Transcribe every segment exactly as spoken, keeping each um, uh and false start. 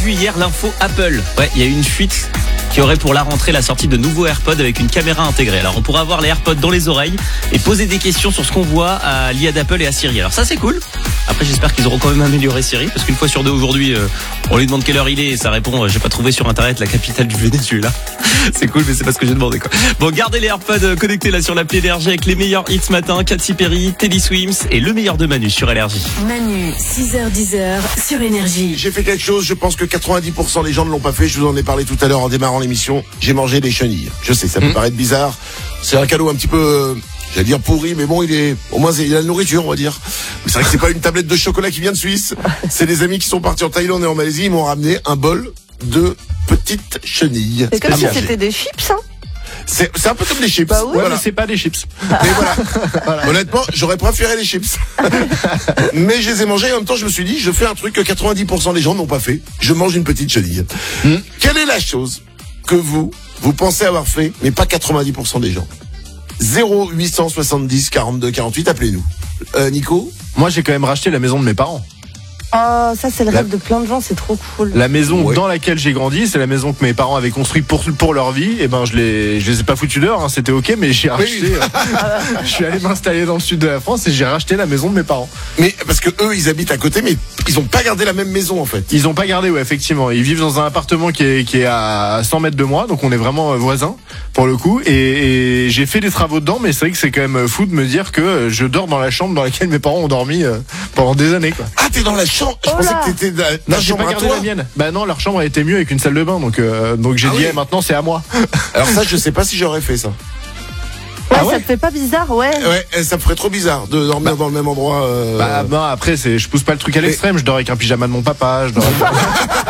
vu hier l'info Apple. Ouais, il y a eu une fuite qui aurait pour la rentrée la sortie de nouveaux AirPods avec une caméra intégrée. Alors on pourra avoir les AirPods dans les oreilles et poser des questions sur ce qu'on voit à l'I A d'Apple et à Siri. Alors ça c'est cool. Après j'espère qu'ils auront quand même amélioré Siri parce qu'une fois sur deux aujourd'hui euh, on lui demande quelle heure il est et ça répond euh, j'ai pas trouvé sur internet la capitale du Venezuela. C'est cool mais c'est pas ce que j'ai demandé quoi. Bon, gardez les AirPods connectés là sur l'appli Énergie avec les meilleurs hits ce matin, Katy Perry, Teddy Swims et le meilleur de Manu sur Énergie. Manu, six heures dix sur Énergie. J'ai fait quelque chose, je pense que quatre-vingt-dix pour cent des gens ne l'ont pas fait, je vous en ai parlé tout à l'heure en démarrant l'émission, j'ai mangé des chenilles. Je sais, ça peut mmh. paraître bizarre, c'est un cadeau un petit peu, euh, j'allais dire pourri, mais bon, il est, au moins il y a de la nourriture, on va dire. Mais c'est vrai que c'est pas une tablette de chocolat qui vient de Suisse, c'est des amis qui sont partis en Thaïlande et en Malaisie, ils m'ont ramené un bol de petites chenilles. C'est comme si c'était des chips, hein. C'est, c'est un peu comme des chips. Bah oui. Voilà. Ouais, mais c'est pas des chips. Mais voilà. Voilà. Honnêtement, j'aurais préféré les chips. Mais je les ai mangés et en même temps, je me suis dit, je fais un truc que quatre-vingt-dix pour cent des gens n'ont pas fait. Je mange une petite chenille. Hmm. Quelle est la chose que vous, vous pensez avoir fait, mais pas quatre-vingt-dix pour cent des gens? zéro huit cent soixante-dix quarante-deux quarante-huit, appelez-nous. Euh, Nico? Moi, j'ai quand même racheté la maison de mes parents. Oh, ça c'est le La- rêve de plein de gens, c'est trop cool. La maison Ouais. dans laquelle j'ai grandi, c'est la maison que mes parents avaient construite pour pour leur vie. Et ben je les je les ai pas foutus dehors, hein, c'était ok, mais j'ai racheté. Oui. euh, je suis allé m'installer dans le sud de la France et j'ai racheté la maison de mes parents. Mais parce que eux, ils habitent à côté, mais ils ont pas gardé la même maison en fait. Ils ont pas gardé, ouais, effectivement. Ils vivent dans un appartement qui est qui est à cent mètres de moi, donc on est vraiment euh, voisins pour le coup. Et, et j'ai fait des travaux dedans, mais c'est vrai que c'est quand même fou de me dire que je dors dans la chambre dans laquelle mes parents ont dormi euh, pendant des années, quoi. Ah, t'es dans la chambre? Je Oh pensais là. que t'étais dans la, Non, la j'ai chambre pas à gardé toi. la mienne. Bah non, leur chambre a été mieux avec une salle de bain, donc euh, donc j'ai Ah dit oui. eh, maintenant c'est à moi. Alors ça, je sais pas si j'aurais fait ça. Ouais, Ah ouais ça te fait pas bizarre, ouais. Ouais, ça me ferait trop bizarre de dormir dans le même endroit. Euh... Bah non, après c'est je pousse pas le truc à l'extrême, je dors avec un pyjama de mon papa, je dors avec...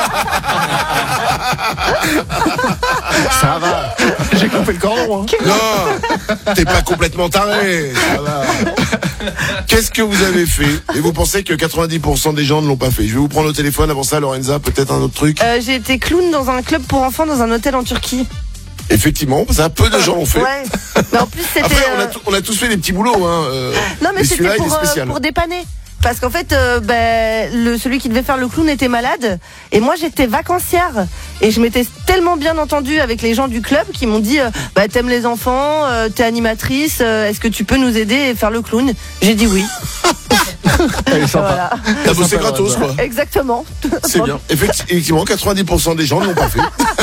Ça va. J'ai coupé le cordon, hein. Non, t'es pas complètement taré. Ça va. Qu'est-ce que vous avez fait? Et vous pensez que quatre-vingt-dix pour cent des gens ne l'ont pas fait? Je vais vous prendre au téléphone avant ça, Lorenza, peut-être un autre truc. Euh, j'ai été clown dans un club pour enfants dans un hôtel en Turquie. Effectivement, ça peu de gens l'ont fait. Ouais. Mais en plus c'était. Après, on a, euh, tout- on a tous fait des petits boulots. Hein. euh, Non mais mais c'était celui-là, il pour, est euh, spécial. pour dépanner. Parce qu'en fait, euh, ben, le, celui qui devait faire le clown était malade et moi j'étais vacancière et je m'étais tellement bien entendue avec les gens du club qui m'ont dit euh, bah, t'aimes les enfants, euh, t'es animatrice, euh, est-ce que tu peux nous aider et faire le clown? J'ai dit oui. Elle est sympa. Voilà. T'as bossé sympa, gratos, Lorenza. quoi. Exactement. C'est bien. Effecti- Effectivement, quatre-vingt-dix pour cent des gens ne l'ont pas fait.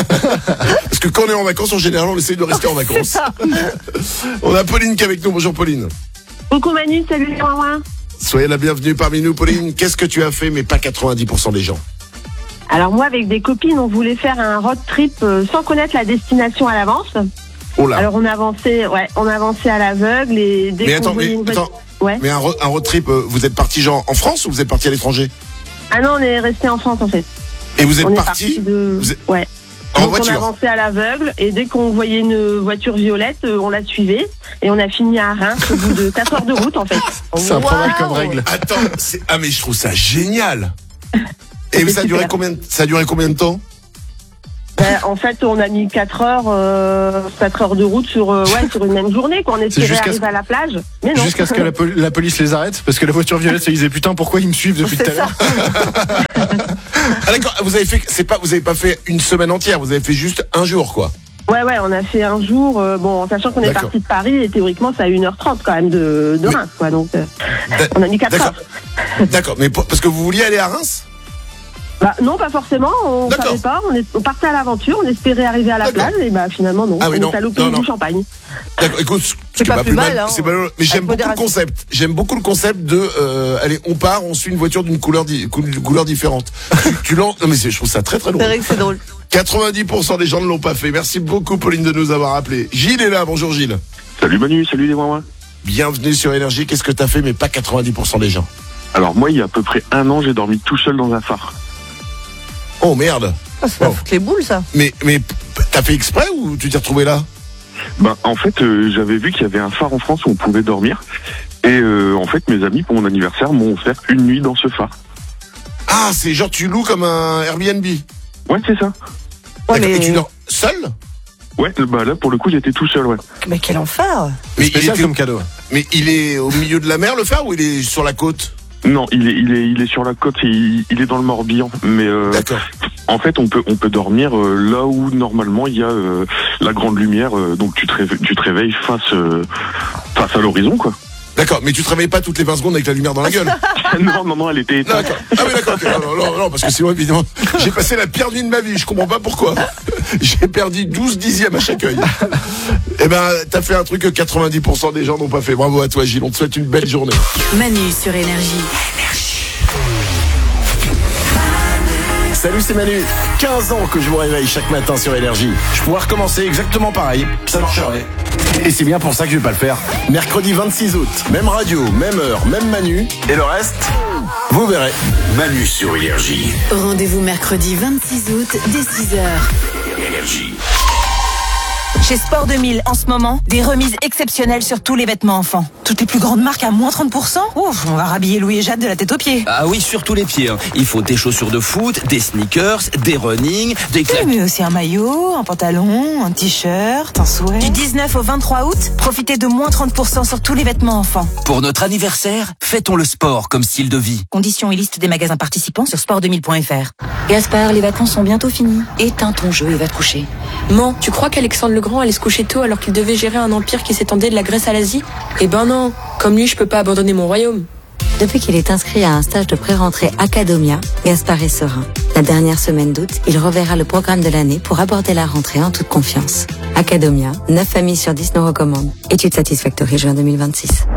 Parce que quand on est en vacances, en général, on essaye de rester en C'est vacances. ça. On a Pauline qui est avec nous. Bonjour, Pauline. Coucou Manu, salut les Ouin-Ouin. Soyez la bienvenue parmi nous, Pauline. Qu'est-ce que tu as fait, mais pas quatre-vingt-dix pour cent des gens? Alors moi, avec des copines, on voulait faire un road trip euh, sans connaître la destination à l'avance. Oh là. Alors on avançait, ouais, on avançait à l'aveugle et dès Mais qu'on attends, voyait mais, une voiture- attends. Ouais. Mais un, ro- un road trip, euh, vous êtes parti genre en France ou vous êtes parti à l'étranger? Ah non, on est resté en France en fait. Et vous êtes on est parti parti de, vous êtes- ouais. en Donc on voiture? avançait à l'aveugle et dès qu'on voyait une voiture violette, euh, on la suivait et on a fini à Reims au bout de quatre heures de route en fait. C'est improbable Waouh. comme règle. Attends, c'est... ah mais je trouve ça génial. Et C'était ça a duré super. combien de... ça a duré combien de temps? Ben, en fait, on a mis quatre heures, euh, quatre heures de route sur, euh, ouais, sur une même journée, quoi. On espérait jusqu'à arriver ce- à la plage. Mais non. Jusqu'à ce que la, pol- la police les arrête, parce que la voiture violette se disait putain pourquoi ils me suivent depuis tout à C'est ça. l'heure. Ah d'accord, vous avez fait, c'est pas, vous avez pas fait une semaine entière, vous avez fait juste un jour quoi. Ouais, ouais, on a fait un jour, euh, bon, en sachant qu'on est D'accord. parti de Paris, et théoriquement, ça a une heure trente quand même de, de Oui. Reims, quoi. Donc, euh, D'a- on a mis quatre D'accord. heures. D'accord, mais pour- parce que vous vouliez aller à Reims? Bah, non, pas forcément, on D'accord. savait pas, on, est, on partait à l'aventure, on espérait arriver à la D'accord. plage, et bah, finalement, non. Ah oui, on non, est allé au non, pays non. du Champagne. D'accord, écoute, ce C'est qui est pas plus mal, hein. c'est pas mal, mais j'aime beaucoup le modération. concept. J'aime beaucoup le concept de, euh, allez, on part, on suit une voiture d'une couleur, di- cou- couleur différente. tu, tu lances, non mais c'est, je trouve ça très très C'est drôle. vrai que c'est drôle. quatre-vingt-dix pour cent des gens ne l'ont pas fait. Merci beaucoup Pauline de nous avoir appelé. Gilles est là, bonjour Gilles. Salut Manu, salut les Ouin-Ouin. Bienvenue sur Énergie, qu'est-ce que t'as fait mais pas quatre-vingt-dix pour cent des gens? Alors moi, il y a à peu près un an, j'ai dormi tout seul dans un phare. Oh merde. Ah, ça va Bon. foutre les boules, ça. Mais, mais p- t'as fait exprès ou tu t'es retrouvé là? Ben, en fait, euh, j'avais vu qu'il y avait un phare en France où on pouvait dormir. Et euh, en fait, mes amis, pour mon anniversaire, m'ont offert une nuit dans ce phare. Ah, c'est genre tu loues comme un Airbnb. Ouais, c'est ça. Ouais, D'accord. mais... Et tu dors seul? Ouais, bah là, pour le coup, j'étais tout seul, ouais. mais quel enfer. Mais il, Spécial était- comme cadeau. mais il est au milieu de la mer le phare ou il est sur la côte? Non, il est, il est, il est sur la côte. Il, il est dans le Morbihan. Mais euh, D'accord. en fait, on peut, on peut dormir euh, là où normalement il y a euh, la grande lumière. Euh, donc tu te réveilles, tu te réveilles face, euh, face à l'horizon, quoi. D'accord, mais tu te réveilles pas toutes les vingt secondes avec la lumière dans la gueule. non, non, non, elle était éteinte. D'accord. Ah oui, d'accord. Okay. Non, non, non, parce que sinon, évidemment, j'ai passé la pire nuit de ma vie. Je comprends pas pourquoi. J'ai perdu douze dixièmes à chaque œil. Eh ben, t'as fait un truc que quatre-vingt-dix pour cent des gens n'ont pas fait. Bravo à toi, Gilles. On te souhaite une belle journée. Manu sur Énergie. Salut, c'est Manu. quinze ans que je vous réveille chaque matin sur Énergie. Je pourrais recommencer exactement pareil. Ça marcherait. Et c'est bien pour ça que je vais pas le faire. Mercredi vingt-six août, même radio, même heure, même Manu. Et le reste, vous verrez. Manu sur Énergie. Rendez-vous mercredi vingt-six août dès six heures. Énergie. Chez Sport deux mille, en ce moment, des remises exceptionnelles sur tous les vêtements enfants. Toutes les plus grandes marques à moins trente pour cent. Ouf, on va rhabiller Louis et Jade de la tête aux pieds. Ah oui, surtout les pieds. Hein. Il faut des chaussures de foot, des sneakers, des running, des Oui, mais aussi un maillot, un pantalon, un t-shirt, un sweat. Du dix-neuf au vingt-trois août, profitez de moins trente pour cent sur tous les vêtements enfants. Pour notre anniversaire, fêtons le sport comme style de vie. Conditions et liste des magasins participants sur sport deux mille point f r. Gaspard, les vacances sont bientôt finies. Éteins ton jeu et va te coucher. Man, tu crois qu'Alexandre le Grand allait se coucher tôt alors qu'il devait gérer un empire qui s'étendait de la Grèce à l'Asie? Eh ben non, comme lui, je peux pas abandonner mon royaume. Depuis qu'il est inscrit à un stage de pré-rentrée Academia, Gaspard est serein. La dernière semaine d'août, il reverra le programme de l'année pour aborder la rentrée en toute confiance. Academia, neuf familles sur dix nous recommandent. Étude Satisfactory juin deux mille vingt-six.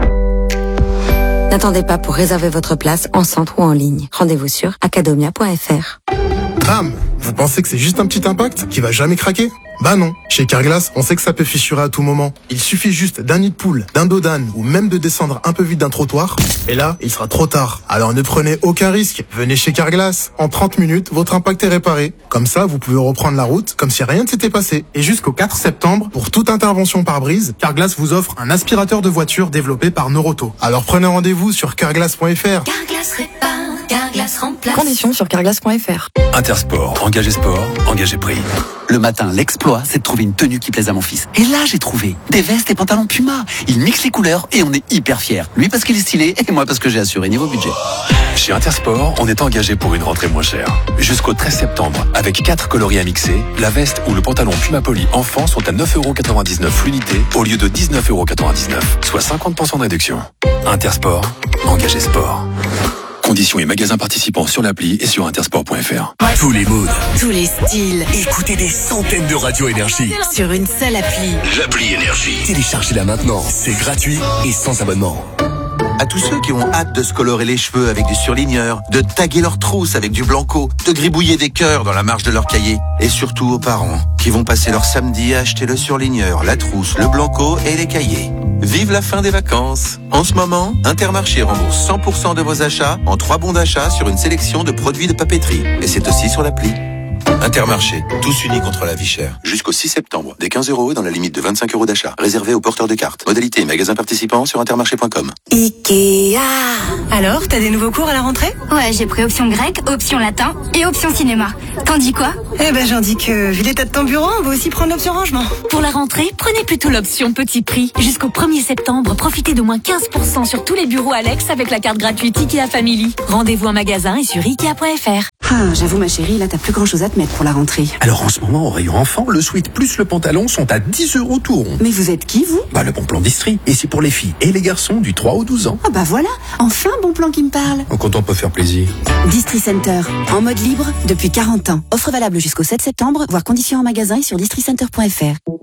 N'attendez pas pour réserver votre place en centre ou en ligne. Rendez-vous sur academia point f r. Bam! Vous pensez que c'est juste un petit impact qui va jamais craquer? Bah non. Chez Carglass, on sait que ça peut fissurer à tout moment. Il suffit juste d'un nid de poule, d'un dos d'âne ou même de descendre un peu vite d'un trottoir. Et là, il sera trop tard. Alors ne prenez aucun risque. Venez chez Carglass. En trente minutes, votre impact est réparé. Comme ça, vous pouvez reprendre la route comme si rien ne s'était passé. Et jusqu'au quatre septembre, pour toute intervention par brise, Carglass vous offre un aspirateur de voiture développé par Noroto. Alors prenez rendez-vous sur carglass point f r. Carglass répare, Carglass remplace. Conditions sur carglass point f r. Intersport, engagé sport, engagé prix. Le matin, l'exploit, c'est de trouver une tenue qui plaise à mon fils. Et là, j'ai trouvé des vestes et pantalons Puma. Il mixe les couleurs et on est hyper fiers. Lui parce qu'il est stylé et moi parce que j'ai assuré niveau budget. Chez Intersport, on est engagé pour une rentrée moins chère. Jusqu'au treize septembre, avec quatre coloris à mixer, la veste ou le pantalon Puma Poly enfant sont à neuf euros quatre-vingt-dix-neuf l'unité au lieu de dix-neuf euros quatre-vingt-dix-neuf, soit cinquante pour cent de réduction. Intersport, engagé sport. Conditions et magasins participants sur l'appli et sur intersport point f r. Tous les moods. Tous les styles. Écoutez des centaines de radios Énergie. Sur une seule appli. L'appli Énergie. Téléchargez-la maintenant. C'est gratuit et sans abonnement. À tous ceux qui ont hâte de se colorer les cheveux avec du surligneur, de taguer leurs trousses avec du blanco, de gribouiller des cœurs dans la marge de leur cahier. Et surtout aux parents qui vont passer leur samedi à acheter le surligneur, la trousse, le blanco et les cahiers. Vive la fin des vacances. En ce moment, Intermarché rembourse cent pour cent de vos achats en trois bons d'achat sur une sélection de produits de papeterie. Et c'est aussi sur l'appli. Intermarché, tous unis contre la vie chère. Jusqu'au six septembre, des quinze euros dans la limite de vingt-cinq euros d'achat. Réservé aux porteurs de cartes. Modalité et magasins participants sur intermarché point com. Ikea. Alors, t'as des nouveaux cours à la rentrée? Ouais, j'ai pris option grec, option latin et option cinéma. T'en dis quoi? Eh ben, j'en dis que, vu l'état de ton bureau, on va aussi prendre l'option rangement. Pour la rentrée, prenez plutôt l'option petit prix. Jusqu'au premier septembre, profitez de moins quinze pour cent sur tous les bureaux Alex avec la carte gratuite Ikea Family. Rendez-vous en magasin et sur ikea point f r. Ah, j'avoue ma chérie, là t'as plus grand chose à te mettre pour la rentrée. Alors en ce moment, au rayon enfant, le sweat plus le pantalon sont à dix euros tout rond. Mais vous êtes qui vous? Bah le bon plan d'Istrie. Et c'est pour les filles et les garçons du trois au douze ans. Ah bah voilà, enfin un bon plan qui me parle. Quand on peut faire plaisir. Distri Center, en mode libre depuis quarante ans. Offre valable jusqu'au sept septembre, voire conditions en magasin et sur distri center point f r.